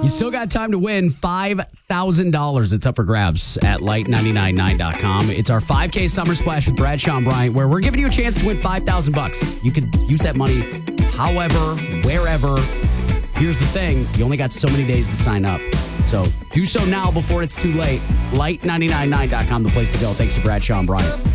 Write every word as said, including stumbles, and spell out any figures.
You still got time to win five thousand dollars. It's up for grabs at light nine nine nine dot com. It's our five K Summer Splash with Bradshaw and Bryant, where we're giving you a chance to win five thousand bucks. You could use that money however, wherever. Here's the thing. You only got so many days to sign up. So do so now before it's too late. light nine nine nine dot com, the place to go. Thanks to Bradshaw and Bryant.